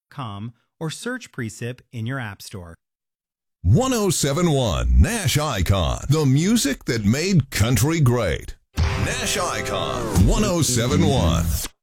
or search Precip in your app store. 1071 Nash Icon, the music that made country great. Nash Icon 1071.